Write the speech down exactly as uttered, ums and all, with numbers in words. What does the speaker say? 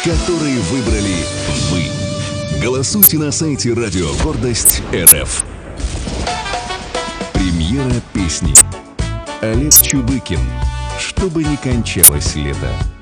который выбрали вы. Голосуйте на сайте Радио Гордость РФ. Премьера песни. Олег Чубыкин. Чтобы не кончалось лето.